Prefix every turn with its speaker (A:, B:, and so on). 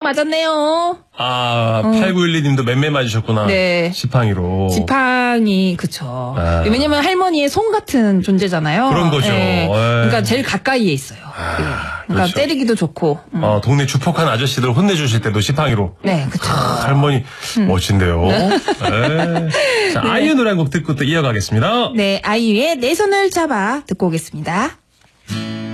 A: 맞았네요.
B: 8912님도 맴매 맞으셨구나.
A: 네.
B: 지팡이로.
A: 지팡이, 그쵸. 왜냐면 할머니의 손 같은 존재잖아요.
B: 그런 거죠.
A: 네. 그러니까 제일 가까이에 있어요. 네. 그러니까
B: 그렇죠.
A: 때리기도 좋고.
B: 동네 주폭한 아저씨들 혼내주실 때도 지팡이로.
A: 네, 그쵸.
B: 할머니, 멋진데요. 네. 자, 아이유 노래 한 곡 듣고 또 이어가겠습니다.
A: 네, 아이유의 내 손을 잡아 듣고 오겠습니다.